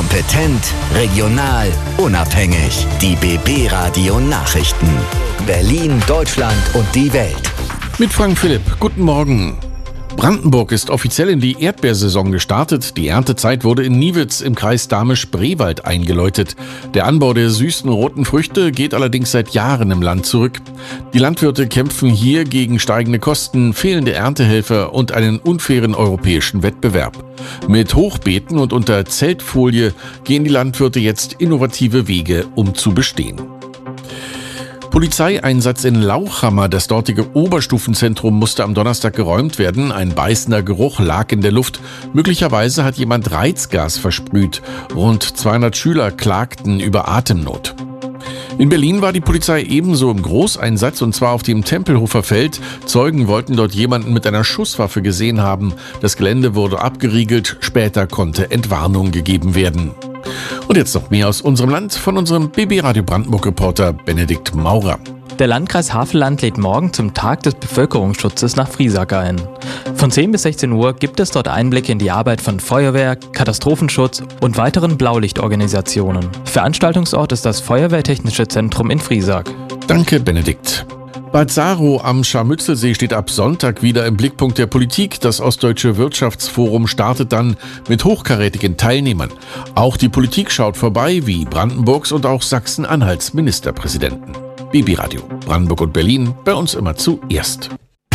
Kompetent, regional, unabhängig. Die BB Radio Nachrichten. Berlin, Deutschland und die Welt. Mit Frank Philipp. Guten Morgen. Brandenburg ist offiziell in die Erdbeersaison gestartet. Die Erntezeit wurde in Niewitz im Kreis Dahme-Spreewald eingeläutet. Der Anbau der süßen roten Früchte geht allerdings seit Jahren im Land zurück. Die Landwirte kämpfen hier gegen steigende Kosten, fehlende Erntehelfer und einen unfairen europäischen Wettbewerb. Mit Hochbeeten und unter Zeltfolie gehen die Landwirte jetzt innovative Wege, um zu bestehen. Polizeieinsatz in Lauchhammer. Das dortige Oberstufenzentrum musste am Donnerstag geräumt werden. Ein beißender Geruch lag in der Luft. Möglicherweise hat jemand Reizgas versprüht. Rund 200 Schüler klagten über Atemnot. In Berlin war die Polizei ebenso im Großeinsatz, und zwar auf dem Tempelhofer Feld. Zeugen wollten dort jemanden mit einer Schusswaffe gesehen haben. Das Gelände wurde abgeriegelt. Später konnte Entwarnung gegeben werden. Und jetzt noch mehr aus unserem Land von unserem BB Radio Brandenburg-Reporter Benedikt Maurer. Der Landkreis Havelland lädt morgen zum Tag des Bevölkerungsschutzes nach Friesack ein. Von 10 bis 16 Uhr gibt es dort Einblicke in die Arbeit von Feuerwehr, Katastrophenschutz und weiteren Blaulichtorganisationen. Veranstaltungsort ist das Feuerwehrtechnische Zentrum in Friesack. Danke, Benedikt. Bad Saro am Scharmützelsee steht ab Sonntag wieder im Blickpunkt der Politik. Das Ostdeutsche Wirtschaftsforum startet dann mit hochkarätigen Teilnehmern. Auch die Politik schaut vorbei, wie Brandenburgs und auch Sachsen-Anhalts Ministerpräsidenten. BB Radio, Brandenburg und Berlin, bei uns immer zuerst.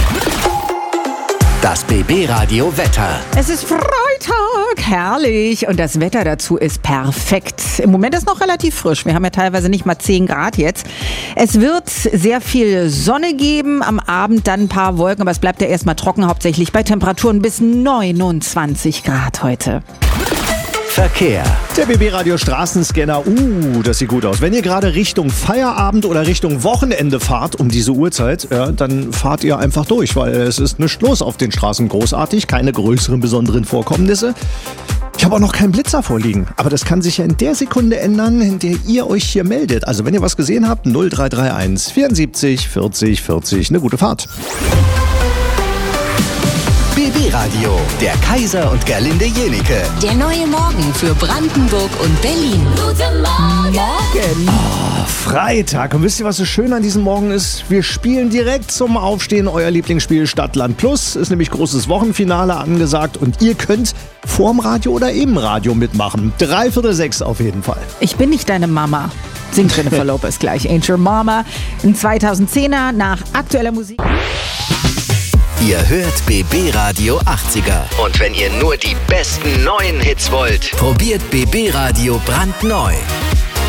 Das BB Radio Wetter. Es ist Freitag, herrlich, und das Wetter dazu ist perfekt. Im Moment ist noch relativ frisch, wir haben ja teilweise nicht mal 10 Grad jetzt. Es wird sehr viel Sonne geben, am Abend dann ein paar Wolken, aber es bleibt ja erstmal trocken, hauptsächlich bei Temperaturen bis 29 Grad heute. Verkehr. Der BB Radio Straßenscanner, das sieht gut aus. Wenn ihr gerade Richtung Feierabend oder Richtung Wochenende fahrt um diese Uhrzeit, dann fahrt ihr einfach durch, weil es ist nichts los auf den Straßen, großartig, keine größeren besonderen Vorkommnisse. Ich habe auch noch keinen Blitzer vorliegen, aber das kann sich ja in der Sekunde ändern, in der ihr euch hier meldet. Also wenn ihr was gesehen habt, 0331 74 40 40, eine gute Fahrt. BB Radio, der Kaiser und Gerlinde Jenike. Der neue Morgen für Brandenburg und Berlin. Guten Morgen. Freitag. Und wisst ihr, was so schön an diesem Morgen ist? Wir spielen direkt zum Aufstehen euer Lieblingsspiel Stadt, Land, Plus. Ist nämlich großes Wochenfinale angesagt und ihr könnt vorm Radio oder im Radio mitmachen. 5:45 auf jeden Fall. Ich bin nicht deine Mama, singt Jennifer Lopez gleich. Ain't Your Mama, ein 2010er nach aktueller Musik. Ihr hört BB Radio 80er. Und wenn ihr nur die besten neuen Hits wollt, probiert BB Radio brandneu.